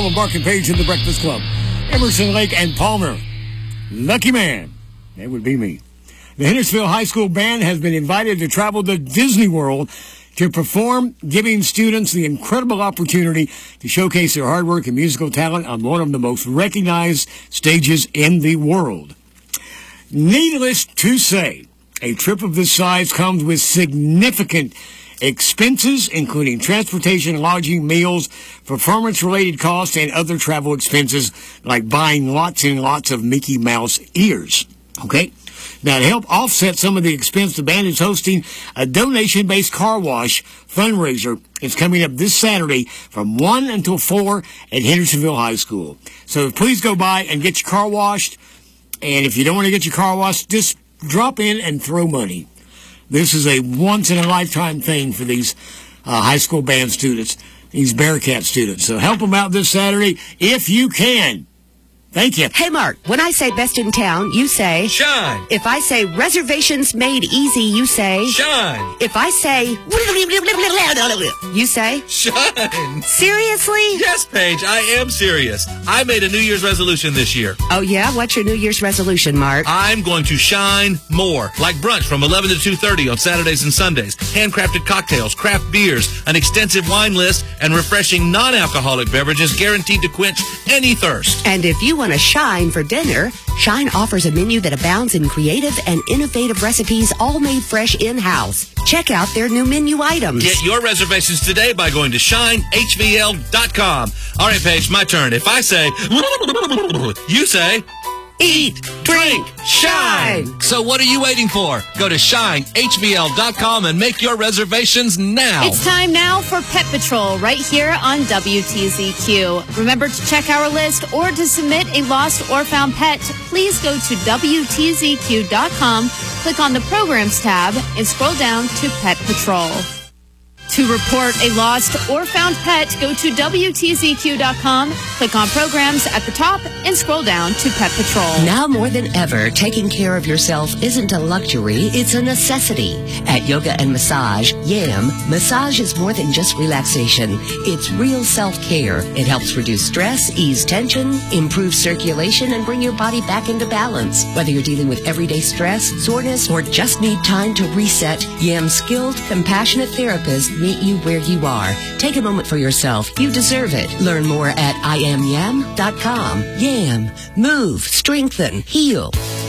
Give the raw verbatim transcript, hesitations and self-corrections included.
home of Mark and Page in the Breakfast Club. Emerson, Lake, and Palmer. Lucky man. That would be me. The Hendersonville High School Band has been invited to travel to Disney World to perform, giving students the incredible opportunity to showcase their hard work and musical talent on one of the most recognized stages in the world. Needless to say, a trip of this size comes with significant expenses, including transportation, lodging, meals, performance-related costs, and other travel expenses like buying lots and lots of Mickey Mouse ears. Okay? Now, to help offset some of the expense, the band is hosting a donation-based car wash fundraiser. It's coming up this Saturday from one until four at Hendersonville High School. So please go by and get your car washed. And if you don't want to get your car washed, just drop in and throw money. This is a once-in-a-lifetime thing for these uh, high school band students, these Bearcat students. So help them out this Saturday if you can. Thank you. Hey, Mark, when I say best in town, you say... Shine. If I say reservations made easy, you say... Shine. If I say... You say... Shine. Seriously? Yes, Paige, I am serious. I made a New Year's resolution this year. Oh, yeah? What's your New Year's resolution, Mark? I'm going to shine more. Like brunch from eleven to two thirty on Saturdays and Sundays. Handcrafted cocktails, craft beers, an extensive wine list, and refreshing non-alcoholic beverages guaranteed to quench any thirst. And if you want to shine for dinner, Shine offers a menu that abounds in creative and innovative recipes, all made fresh in-house. Check out their new menu items. Get your reservations today by going to shine h v l dot com. All right, Paige, my turn. If I say, you say, eat, drink, shine. So what are you waiting for? Go to shine h v l dot com and make your reservations now. It's time now for Pet Patrol right here on W T Z Q. Remember to check our list or to submit a lost or found pet, please go to W T Z Q dot com, click on the Programs tab, and scroll down to Pet Patrol. To report a lost or found pet, go to W T Z Q dot com, click on Programs at the top, and scroll down to Pet Patrol. Now more than ever, taking care of yourself isn't a luxury, it's a necessity. At Yoga and Massage, YAM, massage is more than just relaxation. It's real self-care. It helps reduce stress, ease tension, improve circulation, and bring your body back into balance. Whether you're dealing with everyday stress, soreness, or just need time to reset, YAM's skilled, compassionate therapists meet you where you are. Take a moment for yourself. You deserve it. Learn more at I am yam dot com. YAM. Move. Strengthen. Heal.